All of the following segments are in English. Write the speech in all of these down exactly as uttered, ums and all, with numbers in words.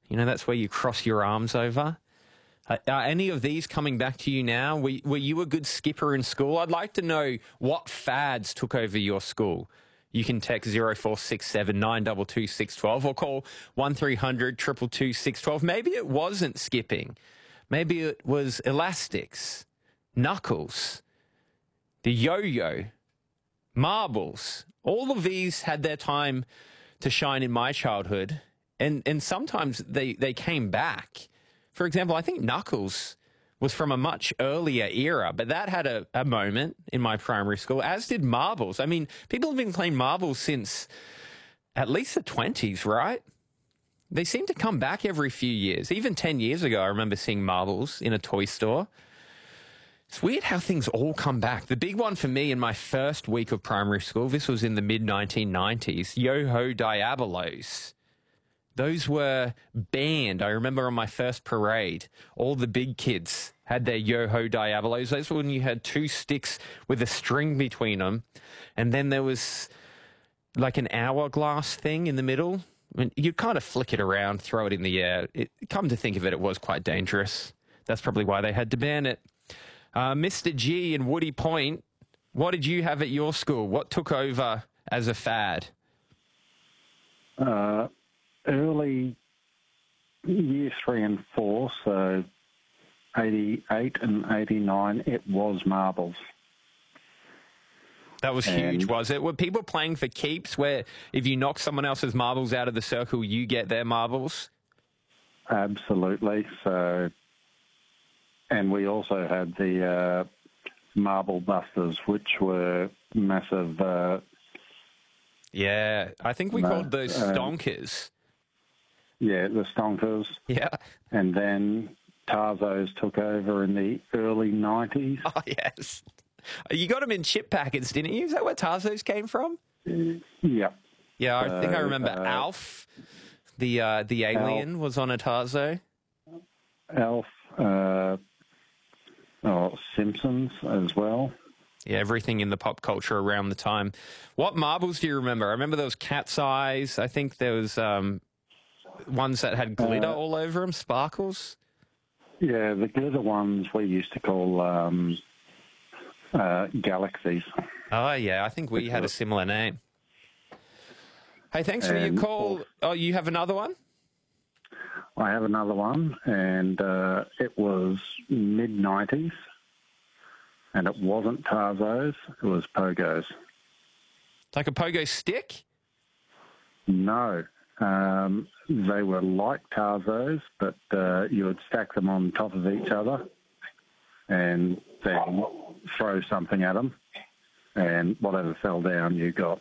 You know, that's where you cross your arms over. Uh, are any of these coming back to you now? Were, were you a good skipper in school? I'd like to know what fads took over your school. You can text zero four six seven nine two two six one two or call one three hundred two two two six one two. Maybe it wasn't skipping. Maybe it was elastics, knuckles, the yo-yo, marbles. All of these had their time to shine in my childhood, and, and sometimes they, they came back. For example, I think knuckles was from a much earlier era, but that had a, a moment in my primary school, as did marbles. I mean, people have been playing marbles since at least the twenties, right? They seem to come back every few years. Even ten years ago, I remember seeing marbles in a toy store. It's weird how things all come back. The big one for me in my first week of primary school, this was in the mid nineteen nineties, Yo-Ho Diabolos. Those were banned. I remember on my first parade, all the big kids had their Yo-Ho Diabolos. Those were when you had two sticks with a string between them. And then there was like an hourglass thing in the middle. I mean, you'd kind of flick it around, throw it in the air. It, come to think of it, it was quite dangerous. That's probably why they had to ban it. Uh, Mister G in Woody Point, what did you have at your school? What took over as a fad? Uh... Early year three and four, so eighty-eight and eighty-nine, it was marbles. That was and huge, was it? Were people playing for keeps where if you knock someone else's marbles out of the circle, you get their marbles? Absolutely. So, and we also had the uh, marble busters, which were massive. Uh, yeah, I think we no, called those uh, stonkers. Yeah, the stonkers. Yeah. And then Tarzos took over in the early nineties. Oh, yes. You got them in chip packets, didn't you? Is that where Tarzos came from? Yeah. Yeah, I so, think I remember uh, Alf, the uh, the alien, Alf, was on a Tarzo. Alf, uh, oh, Simpsons as well. Yeah, everything in the pop culture around the time. What marbles do you remember? I remember those cat's eyes. I think there was... Um, ones that had glitter uh, all over them, sparkles? Yeah, the glitter ones we used to call um, uh, galaxies. Oh, yeah, I think we had a similar name. Hey, thanks for your call. Oh, you have another one? I have another one, and uh, it was mid nineties, and it wasn't Tarzos, it was Pogos. Like a pogo stick? No. Um, they were like Tarzos, but uh, you would stack them on top of each other and then throw something at them, and whatever fell down, you got.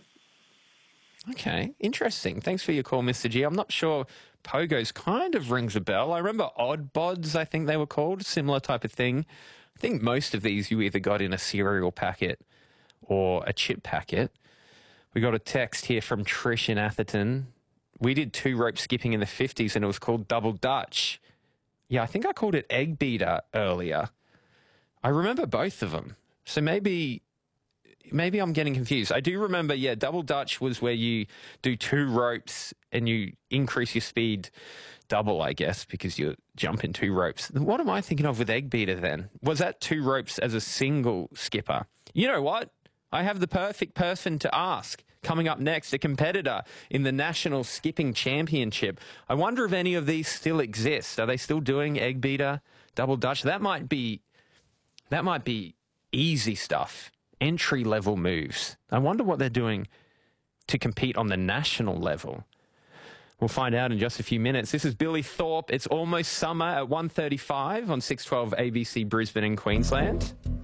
Okay, interesting. Thanks for your call, Mister G. I'm not sure Pogos kind of rings a bell. I remember Odd Bods, I think they were called, similar type of thing. I think most of these you either got in a cereal packet or a chip packet. We got a text here from Trish in Atherton. We did two rope skipping in the fifties and it was called double dutch. Yeah, I think I called it egg beater earlier. I remember both of them. So maybe maybe I'm getting confused. I do remember, yeah, double dutch was where you do two ropes and you increase your speed double, I guess, because you jump in two ropes. What am I thinking of with egg beater then? Was that two ropes as a single skipper? You know what? I have the perfect person to ask. Coming up next, a competitor in the National Skipping Championship. I wonder if any of these still exist. Are they still doing egg beater, double dutch? That might be, that might be easy stuff, entry-level moves. I wonder what they're doing to compete on the national level. We'll find out in just a few minutes. This is Billy Thorpe. It's almost summer at one thirty-five on six twelve A B C Brisbane in Queensland.